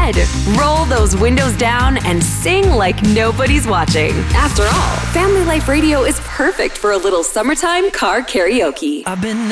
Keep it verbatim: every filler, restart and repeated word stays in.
bed. Roll those windows down and sing like nobody's watching. After all, Family Life Radio is perfect for a little summertime car karaoke. I've been